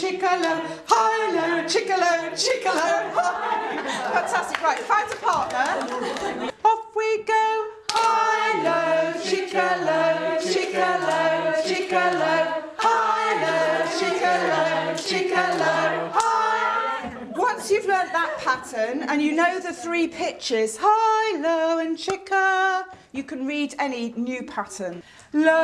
chicka-low, high-low, chicka-low, chicka-low, high. Fantastic, right, found a partner. Off we go, high-low, chicka-low, chicka-low, chicka-low, high-low, chicka-low, chicka-low, high. Once you've learnt that pattern and you know the 3 pitches, high, low and chicka, you can read any new pattern. Low,